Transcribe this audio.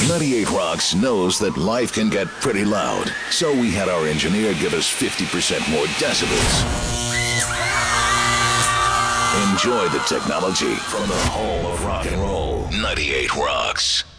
98 Rocks knows that life can get pretty loud, so we had our engineer give us 50% more decibels. Enjoy the technology from the home of rock and roll. 98 Rocks.